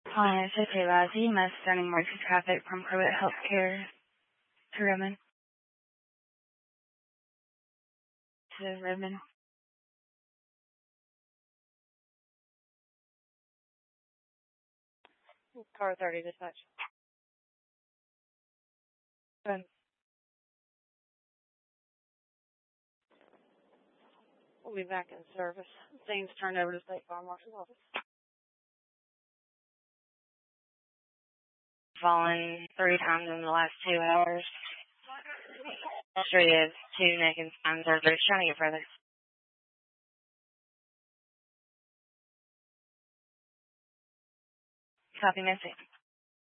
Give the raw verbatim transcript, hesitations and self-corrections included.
Hi, it's okay, Razzie. Mass sending emergency traffic from Pruitt Healthcare to Redmond. To Redmond. Car thirty dispatch. And we'll be back in service. Things turned over to State Fire Marshal's office. Fallen three times in the last two hours. History of two neck and spine surgeries. Trying to get further. Copy, message.